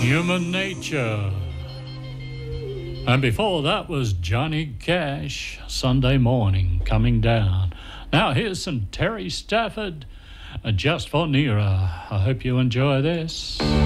Human Nature. And before that was Johnny Cash, Sunday Morning, Coming Down. Now here's some Terry Stafford, Just for Nera. I hope you enjoy this.